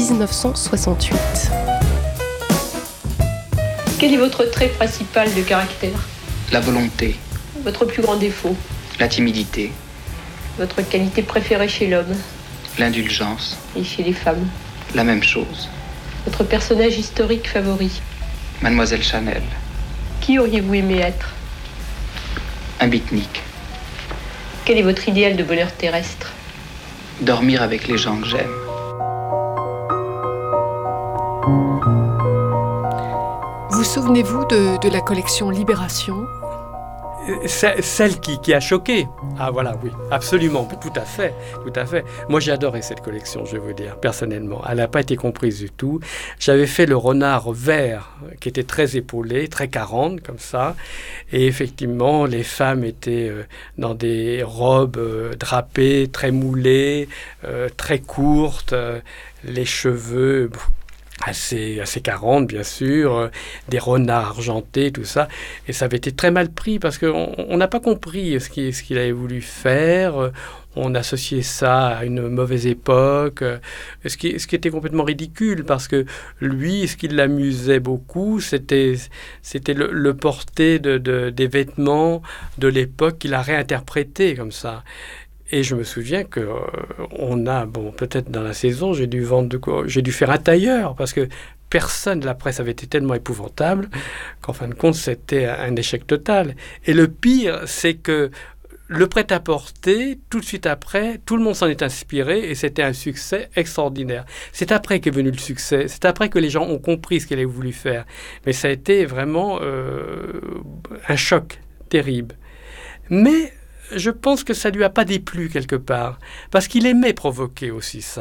1968. Quel est votre trait principal de caractère ? La volonté. Votre plus grand défaut ? La timidité. Votre qualité préférée chez l'homme ? L'indulgence. Et chez les femmes ? La même chose. Votre personnage historique favori ? Mademoiselle Chanel. Qui auriez-vous aimé être ? Un beatnik. Quel est votre idéal de bonheur terrestre ? Dormir avec les gens que j'aime. Vous souvenez-vous de la collection Libération ? Celle qui a choqué. Ah voilà, oui, absolument, tout à fait. Moi, j'ai adoré cette collection, je vais vous dire, personnellement. Elle n'a pas été comprise du tout. J'avais fait le renard vert, qui était très épaulé, très 40, comme ça. Et effectivement, les femmes étaient dans des robes drapées, très moulées, très courtes, les cheveux assez 40, bien sûr, des renards argentés, tout ça. Et ça avait été très mal pris parce qu'on n'a pas compris ce qu'il avait voulu faire. On associait ça à une mauvaise époque, ce qui était complètement ridicule parce que lui, ce qui l'amusait beaucoup, c'était le porter des vêtements de l'époque qu'il a réinterprétés comme ça. Et je me souviens que peut-être dans la saison, j'ai dû faire un tailleur parce que la presse avait été tellement épouvantable qu'en fin de compte, c'était un échec total. Et le pire, c'est que le prêt-à-porter, tout de suite après, tout le monde s'en est inspiré et c'était un succès extraordinaire. C'est après qu'est venu le succès, c'est après que les gens ont compris ce qu'il avait voulu faire. Mais ça a été vraiment un choc terrible. Mais je pense que ça ne lui a pas déplu quelque part, parce qu'il aimait provoquer aussi ça.